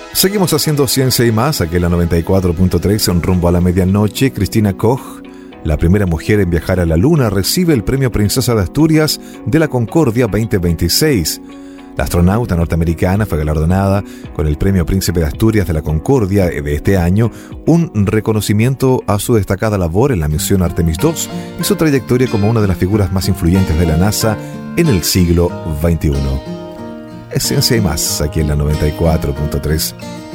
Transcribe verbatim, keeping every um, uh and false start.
Seguimos haciendo ciencia y más, aquí en la noventa y cuatro punto tres, en rumbo a la medianoche. Cristina Koch, la primera mujer en viajar a la Luna, recibe el Premio Princesa de Asturias de la Concordia veinte veintiséis. La astronauta norteamericana fue galardonada con el Premio Príncipe de Asturias de la Concordia de este año, un reconocimiento a su destacada labor en la misión Artemis dos y su trayectoria como una de las figuras más influyentes de la NASA en el siglo veintiuno. Es Ciencia y más, aquí en la noventa y cuatro punto tres.